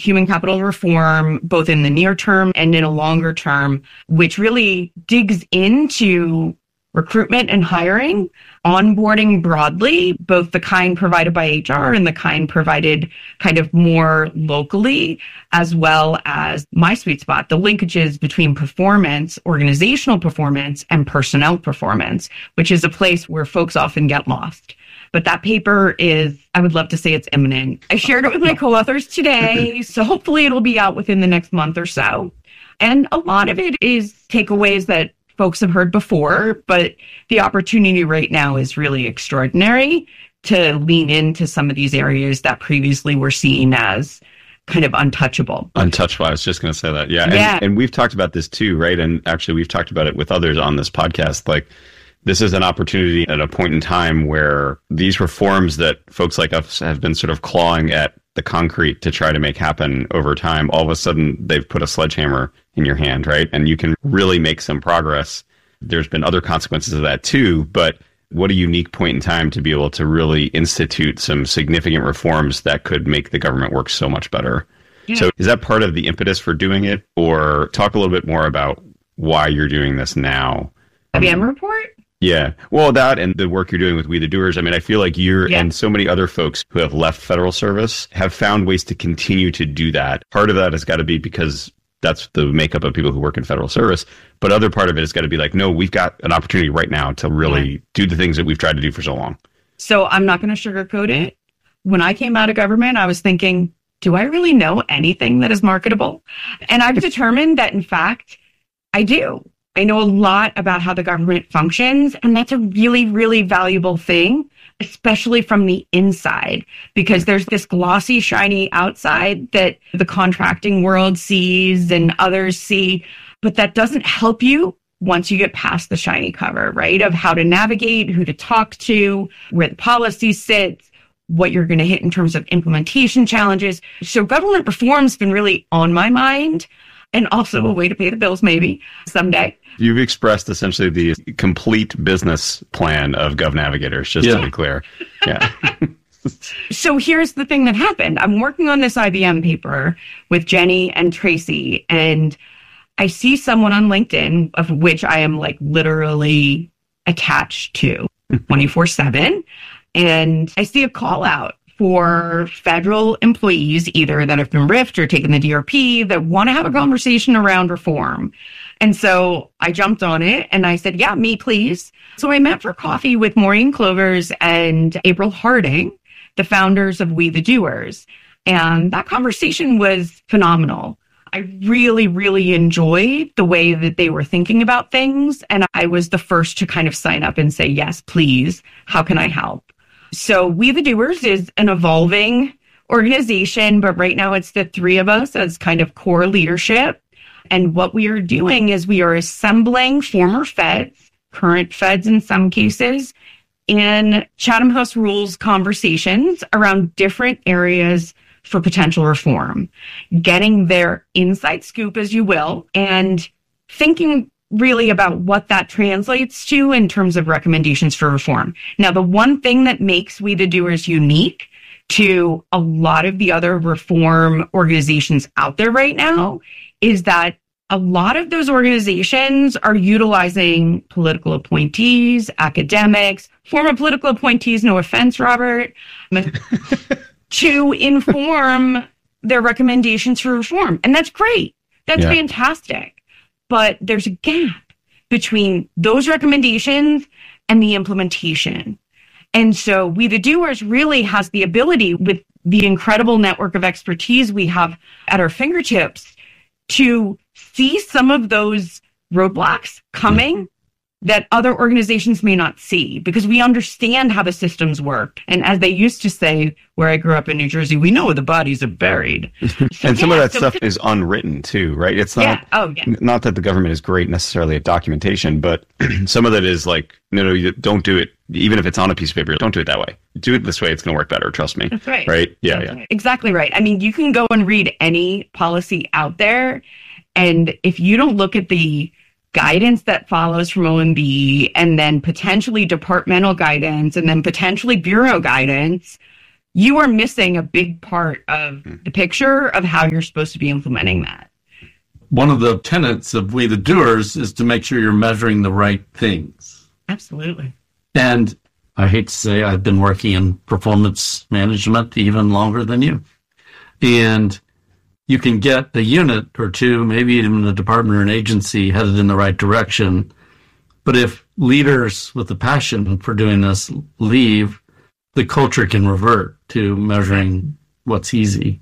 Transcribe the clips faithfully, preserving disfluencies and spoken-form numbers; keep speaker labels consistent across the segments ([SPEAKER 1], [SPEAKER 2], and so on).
[SPEAKER 1] human capital reform, both in the near term and in a longer term, which really digs into recruitment and hiring, onboarding broadly, both the kind provided by H R and the kind provided kind of more locally, as well as my sweet spot, the linkages between performance, organizational performance, and personnel performance, which is a place where folks often get lost. But that paper is, I would love to say it's imminent. I shared it with my co-authors today, so hopefully it'll be out within the next month or so. And a lot of it is takeaways that folks have heard before, but the opportunity right now is really extraordinary to lean into some of these areas that previously were seen as kind of untouchable.
[SPEAKER 2] Untouchable. I was just going to say that. Yeah. And,
[SPEAKER 1] yeah.
[SPEAKER 2] and we've talked about this too, right? And actually, we've talked about it with others on this podcast. Like, this is an opportunity at a point in time where these reforms that folks like us have been sort of clawing at the concrete to try to make happen over time, all of a sudden they've put a sledgehammer in your hand, right? And you can really make some progress. There's been other consequences of that too, but what a unique point in time to be able to really institute some significant reforms that could make the government work so much better. Yeah. So is that part of the impetus for doing it? Or talk a little bit more about why you're doing this now?
[SPEAKER 1] I B M report?
[SPEAKER 2] Yeah. Well, that and the work you're doing with We the Doers. I mean, I feel like you're
[SPEAKER 1] yeah.
[SPEAKER 2] and so many other folks who have left federal service have found ways to continue to do that. Part of that has got to be because that's the makeup of people who work in federal service. But other part of it has got to be like, no, we've got an opportunity right now to really yeah. do the things that we've tried to do for so long.
[SPEAKER 1] So I'm not going to sugarcoat it. When I came out of government, I was thinking, do I really know anything that is marketable? And I've determined that, in fact, I do. I know a lot about how the government functions, and that's a really, really valuable thing, especially from the inside, because there's this glossy, shiny outside that the contracting world sees and others see, but that doesn't help you once you get past the shiny cover, right, of how to navigate, who to talk to, where the policy sits, what you're going to hit in terms of implementation challenges. So government reform's been really on my mind, and also a way to pay the bills maybe someday.
[SPEAKER 2] You've expressed essentially the complete business plan of GovNavigators, just yeah. to be clear. Yeah.
[SPEAKER 1] So here's the thing that happened. I'm working on this I B M paper with Jenny and Tracy, and I see someone on LinkedIn, of which I am like literally attached to twenty-four seven, and I see a call out for federal employees, either that have been R I F'd or taken the D R P, that want to have a conversation around reform. And so I jumped on it and I said, yeah, me, please. So I met for coffee with Maureen Clovers and April Harding, the founders of We the Doers. And that conversation was phenomenal. I really, really enjoyed the way that they were thinking about things. And I was the first to kind of sign up and say, yes, please. How can I help? So We the Doers is an evolving organization, but right now it's the three of us as kind of core leadership. And what we are doing is we are assembling former feds, current feds in some cases, in Chatham House Rules conversations around different areas for potential reform, getting their inside scoop, as you will, and thinking really about what that translates to in terms of recommendations for reform. Now, the one thing that makes We the Doers unique to a lot of the other reform organizations out there right now is that a lot of those organizations are utilizing political appointees, academics, former political appointees, no offense, Robert, to inform their recommendations for reform. And that's great. That's yeah. fantastic. But there's a gap between those recommendations and the implementation. And so We the Doers really has the ability, with the incredible network of expertise we have at our fingertips, to see some of those roadblocks coming that other organizations may not see, because we understand how the systems work. And as they used to say, where I grew up in New Jersey, we know where the bodies are buried. So,
[SPEAKER 2] and some
[SPEAKER 1] yeah,
[SPEAKER 2] of that
[SPEAKER 1] so
[SPEAKER 2] stuff is unwritten too, right? It's not,
[SPEAKER 1] yeah. Oh, yeah.
[SPEAKER 2] not that the government is great necessarily at documentation, but some of it is like, no, no, you don't do it. Even if it's on a piece of paper, don't do it that way. Do it this way. It's going to work better. Trust me.
[SPEAKER 1] That's right.
[SPEAKER 2] Right? Yeah,
[SPEAKER 1] That's
[SPEAKER 2] yeah.
[SPEAKER 1] Right. Exactly right. I mean, you can go and read any policy out there, and if you don't look at the guidance that follows from O M B, and then potentially departmental guidance, and then potentially bureau guidance, you are missing a big part of the picture of how you're supposed to be implementing that.
[SPEAKER 3] One of the tenets of We the Doers is to make sure you're measuring the right things.
[SPEAKER 1] Absolutely.
[SPEAKER 3] And I hate to say I've been working in performance management even longer than you. And you can get a unit or two, maybe even a department or an agency headed in the right direction. But if leaders with a passion for doing this leave, the culture can revert to measuring what's easy.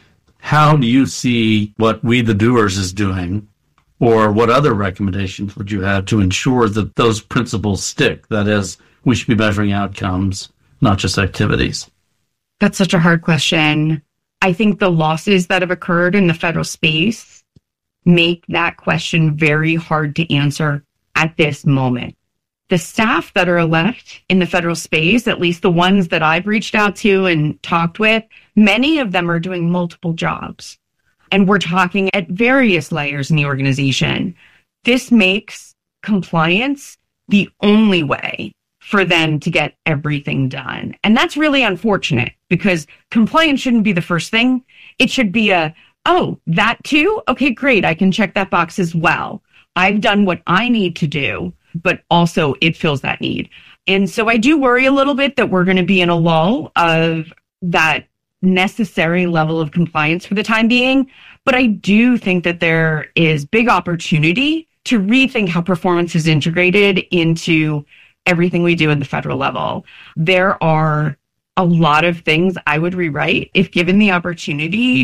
[SPEAKER 3] How do you see what We the Doers is doing, or what other recommendations would you have to ensure that those principles stick? That is, we should be measuring outcomes, not just activities.
[SPEAKER 1] That's such a hard question. I think the losses that have occurred in the federal space make that question very hard to answer at this moment. The staff that are left in the federal space, at least the ones that I've reached out to and talked with, many of them are doing multiple jobs. And we're talking at various layers in the organization. This makes compliance the only way for them to get everything done. And that's really unfortunate, because compliance shouldn't be the first thing. It should be a, oh, that too? Okay, great. I can check that box as well. I've done what I need to do, but also it fills that need. And so I do worry a little bit that we're going to be in a lull of that necessary level of compliance for the time being. But I do think that there is big opportunity to rethink how performance is integrated into everything we do at the federal level. There are a lot of things I would rewrite if given the opportunity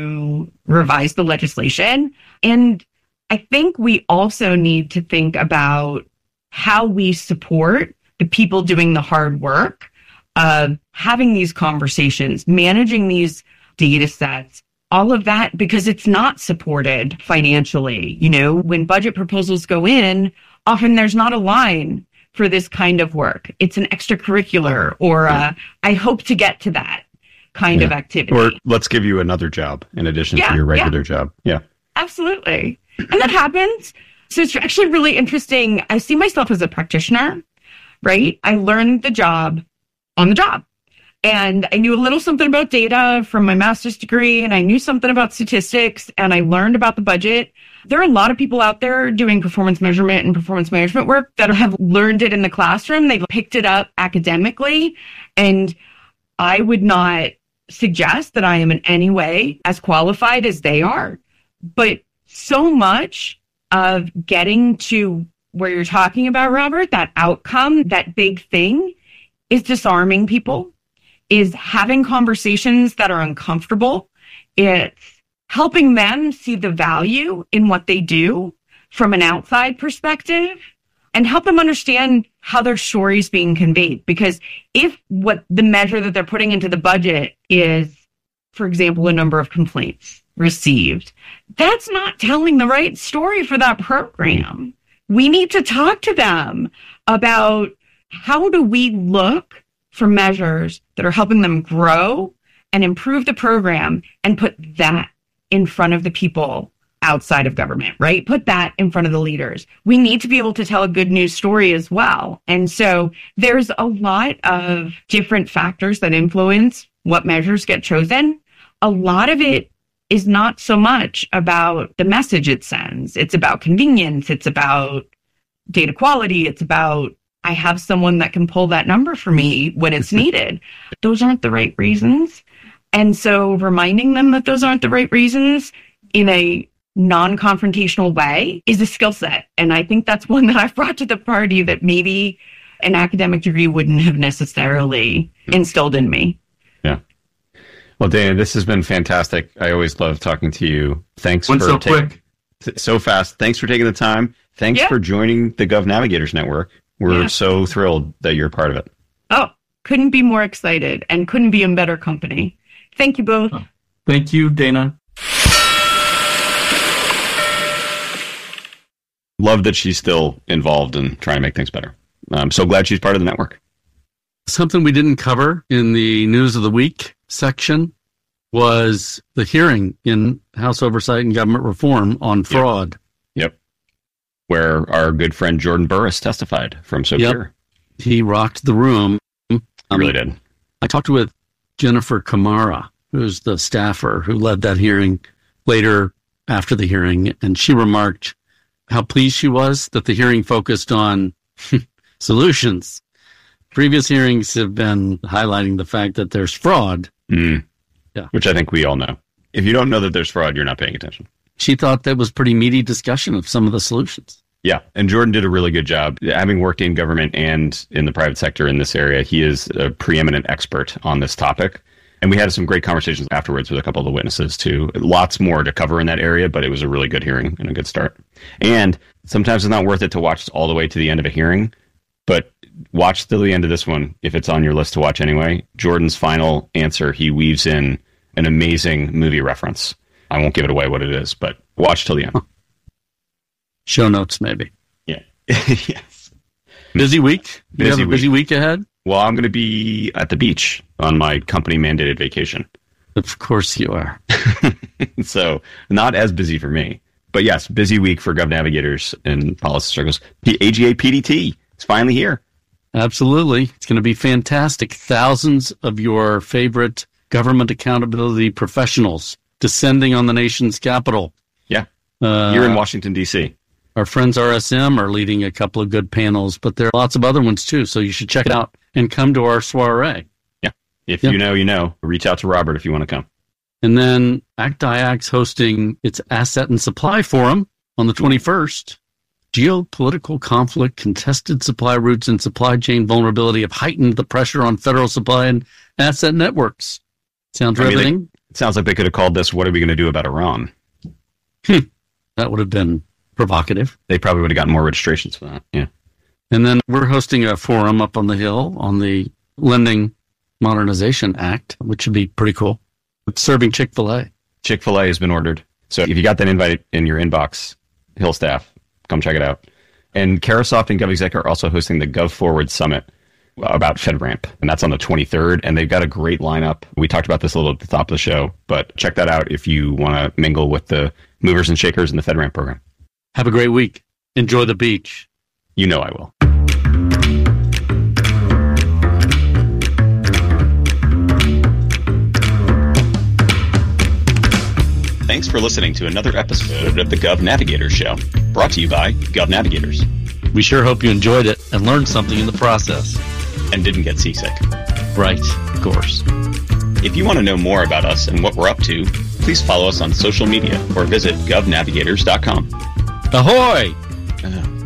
[SPEAKER 1] to revise the legislation. And I think we also need to think about how we support the people doing the hard work of having these conversations, managing these data sets, all of that, because it's not supported financially. You know, when budget proposals go in, often there's not a line for this kind of work. It's an extracurricular or a, I hope to get to that kind
[SPEAKER 2] yeah.
[SPEAKER 1] of activity.
[SPEAKER 2] Or let's give you another job in addition
[SPEAKER 1] yeah,
[SPEAKER 2] to your regular
[SPEAKER 1] yeah.
[SPEAKER 2] job. Yeah.
[SPEAKER 1] Absolutely. And that happens. So it's actually really interesting. I see myself as a practitioner, right? I learned the job on the job. And I knew a little something about data from my master's degree, and I knew something about statistics, and I learned about the budget. There are a lot of people out there doing performance measurement and performance management work that have learned it in the classroom. They've picked it up academically, and I would not suggest that I am in any way as qualified as they are. But so much of getting to where you're talking about, Robert, that outcome, that big thing, is disarming people, is having conversations that are uncomfortable. It's helping them see the value in what they do from an outside perspective, and help them understand how their story is being conveyed. Because if what the measure that they're putting into the budget is, for example, a number of complaints received, that's not telling the right story for that program. We need to talk to them about how do we look for measures that are helping them grow and improve the program, and put that in front of the people outside of government, right? Put that in front of the leaders. We need to be able to tell a good news story as well. And so there's a lot of different factors that influence what measures get chosen. A lot of it is not so much about the message it sends. It's about convenience. It's about data quality. It's about, I have someone that can pull that number for me when it's needed. Those aren't the right reasons. And so reminding them that those aren't the right reasons in a non-confrontational way is a skill set. And I think that's one that I've brought to the party that maybe an academic degree wouldn't have necessarily instilled in me.
[SPEAKER 2] Yeah. Well, Dana, this has been fantastic. I always love talking to you. Thanks
[SPEAKER 3] Went
[SPEAKER 2] for
[SPEAKER 3] so
[SPEAKER 2] taking,
[SPEAKER 3] quick.
[SPEAKER 2] so fast. Thanks for taking the time. Thanks
[SPEAKER 1] yeah.
[SPEAKER 2] for joining the Gov Navigators Network. We're
[SPEAKER 1] yeah.
[SPEAKER 2] so thrilled that you're a part of it.
[SPEAKER 1] Oh, couldn't be more excited and couldn't be in better company. Thank you both.
[SPEAKER 3] Oh, thank you, Dana.
[SPEAKER 2] Love that she's still involved in trying to make things better. I'm so glad she's part of the network.
[SPEAKER 3] Something we didn't cover in the News of the Week section was the hearing in House Oversight and Government Reform on fraud.
[SPEAKER 2] Yep. yep. Where our good friend Jordan Burris testified from Sopure.
[SPEAKER 3] Yep. He rocked the room.
[SPEAKER 2] He really did.
[SPEAKER 3] I talked with Jennifer Kamara, who's the staffer who led that hearing later after the hearing, and she remarked how pleased she was that the hearing focused on solutions. Previous hearings have been highlighting the fact that there's fraud.
[SPEAKER 2] Mm.
[SPEAKER 3] Yeah.
[SPEAKER 2] Which I think we all know. If you don't know that there's fraud, you're not paying attention.
[SPEAKER 3] She thought that was pretty meaty discussion of some of the solutions.
[SPEAKER 2] Yeah, and Jordan did a really good job. Having worked in government and in the private sector in this area, he is a preeminent expert on this topic. And we had some great conversations afterwards with a couple of the witnesses, too. Lots more to cover in that area, but it was a really good hearing and a good start. And sometimes it's not worth it to watch all the way to the end of a hearing, but watch till the end of this one, if it's on your list to watch anyway. Jordan's final answer, he weaves in an amazing movie reference. I won't give it away what it is, but watch till the end.
[SPEAKER 3] Show notes, maybe.
[SPEAKER 2] Yeah. Yes.
[SPEAKER 3] Busy week? You
[SPEAKER 2] Busy
[SPEAKER 3] have a
[SPEAKER 2] week.
[SPEAKER 3] busy week ahead?
[SPEAKER 2] Well, I'm going to be at the beach on my company-mandated vacation.
[SPEAKER 3] Of course you are.
[SPEAKER 2] So not as busy for me. But yes, busy week for Gov Navigators and policy circles. The A G A P D T is finally here.
[SPEAKER 3] Absolutely. It's going to be fantastic. Thousands of your favorite government accountability professionals descending on the nation's capital.
[SPEAKER 2] Yeah.
[SPEAKER 3] Uh,
[SPEAKER 2] You're in Washington, D C
[SPEAKER 3] Our friends R S M are leading a couple of good panels, but there are lots of other ones too, so you should check it out and come to our soiree.
[SPEAKER 2] Yeah. If
[SPEAKER 3] Yeah.
[SPEAKER 2] you know, you know. Reach out to Robert if you want to come.
[SPEAKER 3] And then ACT-IAC's hosting its Asset and Supply Forum on the twenty-first. Geopolitical conflict, contested supply routes, and supply chain vulnerability have heightened the pressure on federal supply and asset networks. Sounds
[SPEAKER 2] I mean,
[SPEAKER 3] riveting?
[SPEAKER 2] It sounds like they could have called this, what are we going to do about Iran?
[SPEAKER 3] That would have been provocative.
[SPEAKER 2] They probably would have gotten more registrations for that. Yeah.
[SPEAKER 3] And then we're hosting a forum up on the Hill on the Lending Modernization Act, which would be pretty cool. It's serving Chick-fil-A.
[SPEAKER 2] Chick-fil-A has been ordered. So if you got that invite in your inbox, Hill staff, come check it out. And Carasoft and GovExec are also hosting the GovForward Summit about FedRAMP. And that's on the twenty-third. And they've got a great lineup. We talked about this a little at the top of the show, but check that out if you want to mingle with the movers and shakers in the FedRAMP program.
[SPEAKER 3] Have a great week. Enjoy the beach.
[SPEAKER 2] You know I will. Thanks for listening to another episode of the Gov Navigators Show, brought to you by Gov Navigators.
[SPEAKER 3] We sure hope you enjoyed it and learned something in the process.
[SPEAKER 2] And didn't get seasick.
[SPEAKER 3] Right, of course.
[SPEAKER 2] If you want to know more about us and what we're up to, please follow us on social media or visit gov navigators dot com.
[SPEAKER 3] Ahoy!